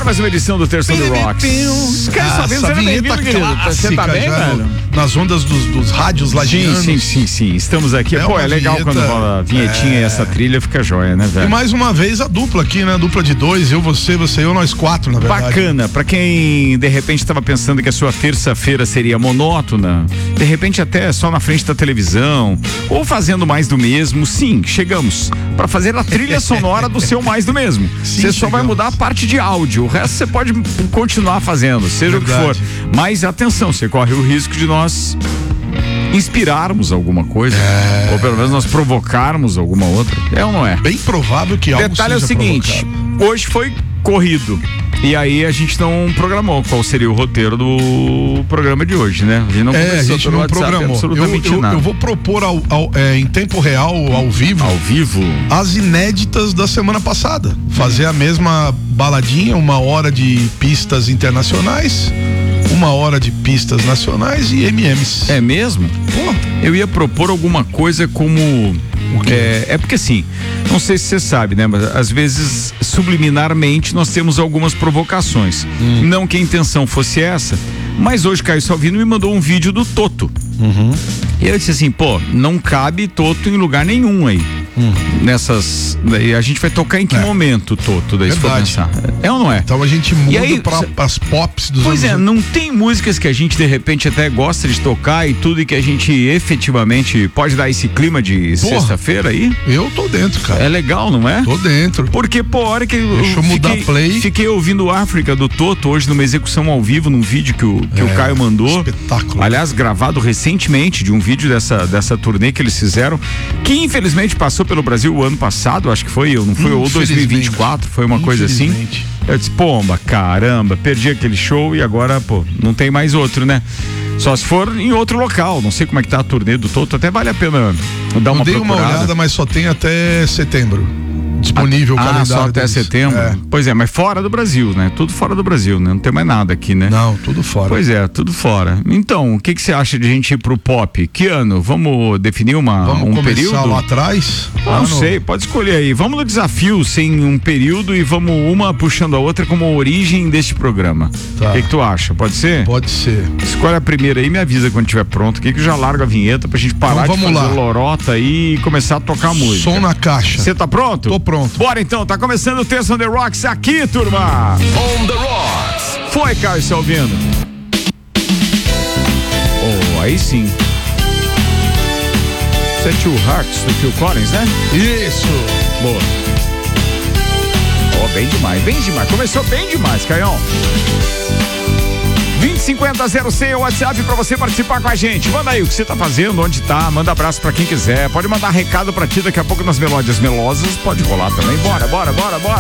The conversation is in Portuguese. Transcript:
mais uma edição do Terça do Rocks. Essa vinheta clássica, você tá bem, velho? Nas ondas dos rádios lagianos. Sim. Estamos aqui. Pô, é legal quando rola a vinhetinha e essa trilha fica joia, né, velho? E mais uma vez a dupla aqui, né? Dupla de dois, eu, você, eu, nós quatro, na verdade. Bacana. Pra quem, de repente, estava pensando que a sua terça-feira seria monótona, de repente até só na frente da televisão, ou fazendo mais do mesmo, sim, chegamos pra fazer a trilha sonora do seu mais do mesmo. Você só vai mudar a parte de áudio, o resto você pode continuar fazendo, seja verdade. O que for. Mas atenção, você corre o risco de nós inspirarmos alguma coisa, ou pelo menos nós provocarmos alguma outra. É ou não é? Bem provável que algo detalhe seja é o seguinte, provocado. Hoje foi corrido. E aí a gente não programou qual seria o roteiro do programa de hoje, né? A gente não a gente não programou. Absolutamente nada. Eu vou propor em tempo real, ao vivo, as inéditas da semana passada. Fazer a mesma baladinha, 1 hora de pistas internacionais, 1 hora de pistas nacionais e MMs. É mesmo? Pô, eu ia propor alguma coisa como... É porque assim, não sei se você sabe, né? Mas às vezes, subliminarmente, nós temos algumas provocações. Não que a intenção fosse essa, mas hoje Caio Salvino me mandou um vídeo do Toto. E eu disse assim, pô, não cabe Toto em lugar nenhum aí. Nessas. A gente vai tocar em que momento, Toto? Daí se for pensar. É ou não é? Então a gente muda pras pops dos Pois anos. Não tem músicas que a gente de repente até gosta de tocar e tudo, e que a gente efetivamente pode dar esse clima de sexta-feira aí? Eu tô dentro, cara. É legal, não é? Tô dentro. Porque, pô, a hora que eu mudar play. Fiquei ouvindo África do Toto hoje numa execução ao vivo, num vídeo que o Caio mandou. Espetáculo. Aliás, gravado recentemente, de um vídeo dessa turnê que eles fizeram, que infelizmente passou pelo Brasil o ano passado, acho que foi, não foi, ou 2024, foi uma coisa assim. Eu disse, pomba, caramba, perdi aquele show e agora, pô, não tem mais outro, né? Só se for em outro local, não sei como é que tá a turnê do Toto, até vale a pena dar uma procurada. Eu dei uma olhada, mas só tem até setembro. Disponível o calendário só até deles. Setembro? Pois é, mas fora do Brasil, né? Tudo fora do Brasil, né? Não tem mais nada aqui, né? Não, tudo fora. Pois é, tudo fora. Então, o que você acha de a gente ir pro pop? Que ano? Vamos definir um período? Vamos lá atrás? Não sei, pode escolher aí. Vamos no desafio sem um período e vamos uma puxando a outra como a origem deste programa. Tá. O que tu acha? Pode ser? Pode ser. Escolhe a primeira aí e me avisa quando estiver pronto, que já larga a vinheta pra gente parar de fazer lorota aí e começar a tocar a música. Som na caixa. Você tá pronto? Tô pronto. Bora então, tá começando o Terça on the Rocks aqui, turma. On the Rocks. Foi, Caio Salvino. Aí sim. Isso é Two Hearts do Phil Collins, né? Isso. Boa. Bem demais. Começou bem demais, Caião. 2050-06 é o WhatsApp pra você participar com a gente. Manda aí o que você tá fazendo, onde tá, manda abraço pra quem quiser. Pode mandar recado pra ti, daqui a pouco nas melódias melosas pode rolar também. Bora.